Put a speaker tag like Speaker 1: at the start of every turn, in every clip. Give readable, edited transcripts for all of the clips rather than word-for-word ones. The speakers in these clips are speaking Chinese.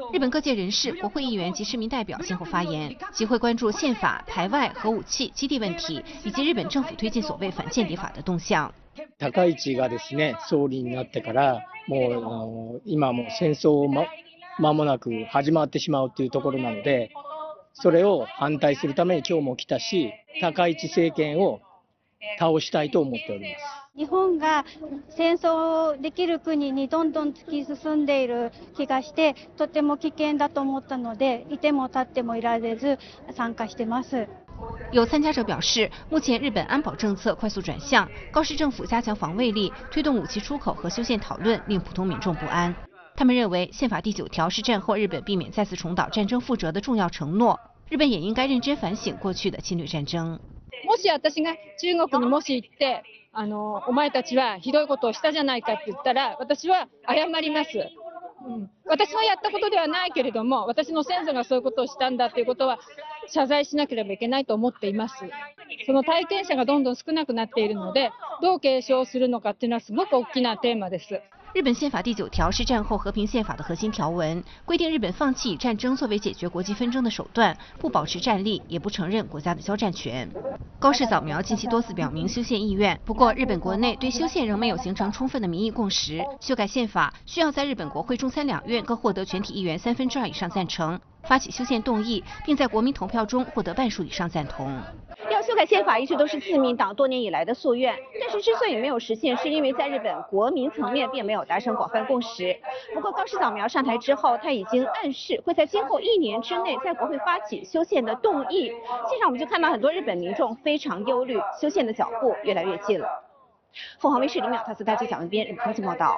Speaker 1: 日本各界人士、国会议员及市民代表先后发言，集会关注宪法、排外、核武器、基地問題以及日本政府推進所謂反間諜法的動向。
Speaker 2: 高市がですね、総理になってからもう今も戦争間もなく始まってしまうというところなので、それを反対するために今日も来たし、高市政権を倒したいと思っております。
Speaker 3: 日本が戦争できる国にどんどん突き進んでいる気がして、とても危険だと思ったので、いても立ってもいられず参加してます。
Speaker 1: 有参加者表示，目前日本安保政策快速转向，高市政府加强防卫力，推动武器出口和修宪讨论，令普通民众不安。他们认为，宪法第9条是战后日本避免再次重蹈战争覆辙的重要承诺，日本也应该认真反省过去的侵略战争。
Speaker 4: もし私が中国にもし行って、お前たちはひどいことをしたじゃないかって言ったら、私は謝ります。私のやったことではないけれども、私の先祖がそういうことをしたんだということは謝罪しなければいけないと思っています。その体験者がどんどん少なくなっているので、どう継承するのかっていうのはすごく大きなテーマです。
Speaker 1: 日本宪法第9条是战后和平宪法的核心条文，规定日本放弃以战争作为解决国际纷争的手段，不保持战力，也不承认国家的交战权。高市早苗近期多次表明修宪意愿，不过日本国内对修宪仍没有形成充分的民意共识。修改宪法需要在日本国会中参两院各获得全体议员2/3以上赞成，发起修宪动议，并在国民投票中获得半数以上赞同。
Speaker 5: 要修改宪法一直都是自民党多年以来的夙愿，但是之所以没有实现，是因为在日本国民层面并没有达成广泛共识。不过高市早苗上台之后，他已经暗示会在今后1年之内在国会发起修宪的动议。现场我们就看到很多日本民众非常忧虑，修宪的脚步越来越近了。凤凰卫视李淼、塔斯大记者文编日本通讯报道。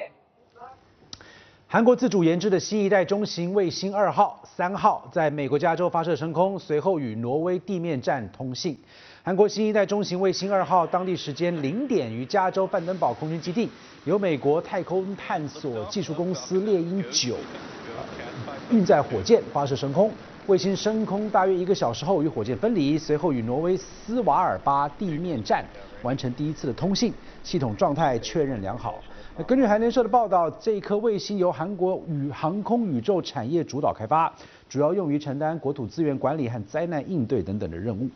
Speaker 6: 韩国自主研制的新一代中型卫星2号、3号在美国加州发射升空，随后与挪威地面站通信。韩国新一代中型卫星2号当地时间0点于加州范登堡空军基地，由美国太空探索技术公司猎鹰9运载火箭发射升空。卫星升空大约1个小时后与火箭分离，随后与挪威斯瓦尔巴地面站完成第一次的通信，系统状态确认良好。根据韩联社的报道，这一颗卫星由韩国航空宇宙产业主导开发，主要用于承担国土资源管理和灾难应对等等的任务。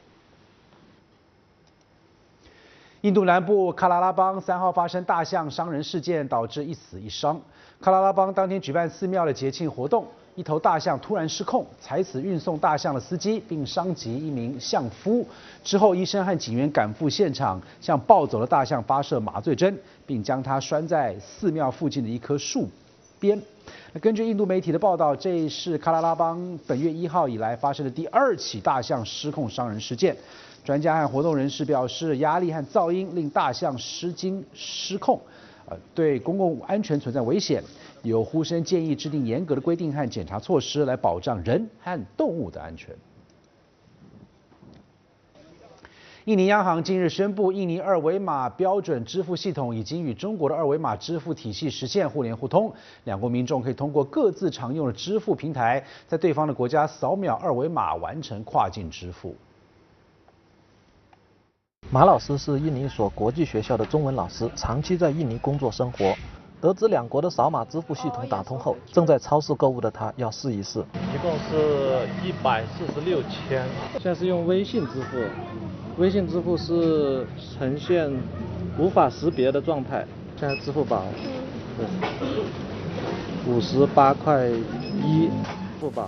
Speaker 6: 印度南部喀拉拉邦3号发生大象伤人事件，导致1死1伤。喀拉拉邦当天举办寺庙的节庆活动，一头大象突然失控，踩死运送大象的司机，并伤及一名象夫。之后，医生和警员赶赴现场，向暴走的大象发射麻醉针，并将它拴在寺庙附近的一棵树边。根据印度媒体的报道，这是喀拉拉邦本月1号以来发生的第2起大象失控伤人事件。专家和活动人士表示，压力和噪音令大象失控，对公共安全存在危险。有呼声建议制定严格的规定和检查措施，来保障人和动物的安全。印尼央行近日宣布，印尼2维码标准支付系统已经与中国的2维码支付体系实现互联互通，两国民众可以通过各自常用的支付平台，在对方的国家扫描2维码完成跨境支付。
Speaker 7: 马老师是印尼一所国际学校的中文老师，长期在印尼工作生活。得知两国的扫码支付系统打通后，正在超市购物的他要试一试。
Speaker 8: 一共是146千。现在是用微信支付，微信支付是呈现无法识别的状态。现在支付宝，对，58块1，支付宝，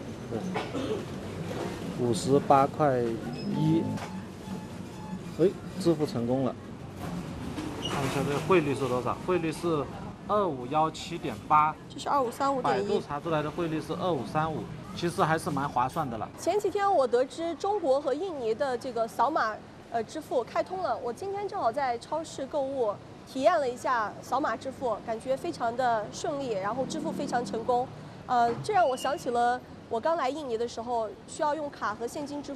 Speaker 8: 对，58块1。哎，支付成功了。看一下这个汇率是多少？汇率是2517.8，
Speaker 9: 这是2535.1。
Speaker 8: 百度查出来的汇率是2535，其实还是蛮划算的了。
Speaker 9: 前几天我得知中国和印尼的这个扫码支付开通了，我今天正好在超市购物，体验了一下扫码支付，感觉非常的顺利，然后支付非常成功。这让我想起了我刚来印尼的时候需要用卡和现金支付，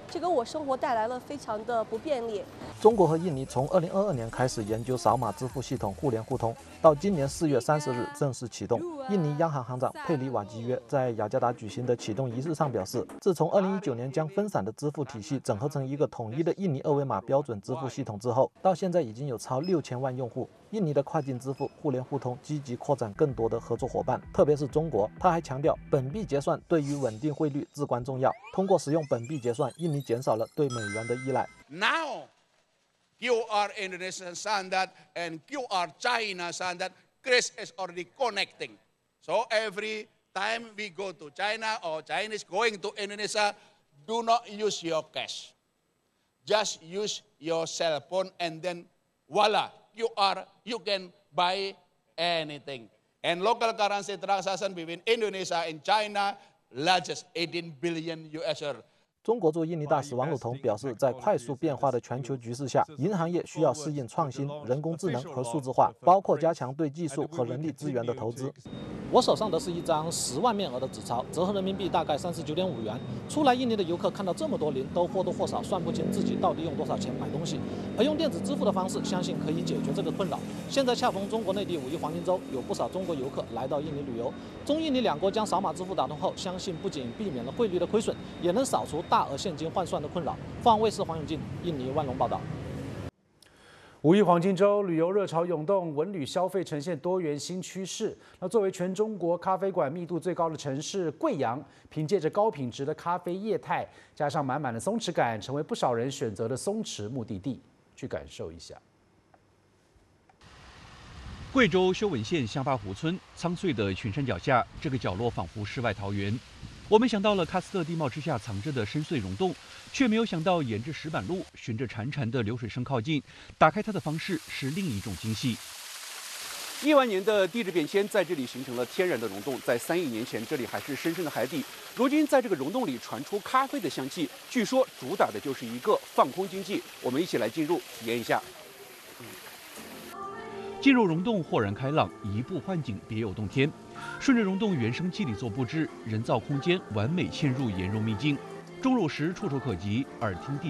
Speaker 9: 这给我生活带来了非常的不便利。
Speaker 7: 中国和印尼从2022年开始研究扫码支付系统互联互通，到今年4月30日正式启动。印尼央行行长佩里瓦基约在雅加达举行的启动仪式上表示，自从2019年将分散的支付体系整合成一个统一的印尼二维码标准支付系统之后，到现在已经有超6000万用户。印尼的跨境支付互联互通积极扩展更多的合作伙伴，特别是中国。他还强调，本币结算对于稳定汇率至关重要。通过使用本币结算，印尼减少了对美元的依赖。
Speaker 10: Now, QR Indonesian standard and QR China standard, Chris is already connecting. So every time we go to China or Chinese going to Indonesia, do not use your cash. Just use your cell phone and then voila, QR, you can buy anything. And local currency transaction between Indonesia and China, largest 18 billion US dollar.
Speaker 7: 中国驻印尼大使王鲁彤表示，在快速变化的全球局势下，银行业需要适应创新、人工智能和数字化，包括加强对技术和人力资源的投资。
Speaker 11: 我手上的是一张10万面额的纸钞，折合人民币大概39.5元。出来印尼的游客看到这么多零，都或多或少算不清自己到底用多少钱买东西。而用电子支付的方式，相信可以解决这个困扰。现在恰逢中国内地5一黄金周，有不少中国游客来到印尼旅游。中印尼两国将扫码支付打通后，相信不仅避免了汇率的亏损，也能扫除大额现金换算的困扰。凤凰卫视黄永进，印尼万隆报道。
Speaker 6: 5一黄金周旅游热潮涌动，文旅消费呈现多元新趋势。那作为全中国咖啡馆密度最高的城市，贵阳凭借着高品质的咖啡业态，加上满满的松弛感，成为不少人选择的松弛目的地。去感受一下。
Speaker 12: 贵州修文县香巴湖村苍翠的群山脚下，这个角落仿佛世外桃源。我们想到了喀斯特地貌之下藏着的深邃溶洞，却没有想到沿着石板路，循着潺潺的流水声靠近，打开它的方式是另一种惊喜。亿万年的地质变迁在这里形成了天然的溶洞，在3亿年前，这里还是深深的海底，如今在这个溶洞里传出咖啡的香气，据说主打的就是一个放空经济。我们一起来进入体验一下。进入溶洞豁然开朗，一步幻景，别有洞天。顺着溶洞原生基底座布置，人造空间完美嵌入岩溶秘境，钟乳石触手可及，耳听地